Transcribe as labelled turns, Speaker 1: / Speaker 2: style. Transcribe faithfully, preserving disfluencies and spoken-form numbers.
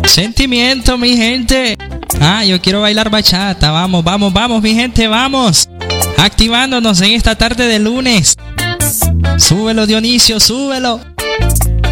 Speaker 1: Sentimiento, mi gente. Ah, yo quiero bailar bachata. Vamos, vamos, vamos, mi gente, vamos. Activándonos en esta tarde de lunes. Súbelo, Dionisio, súbelo.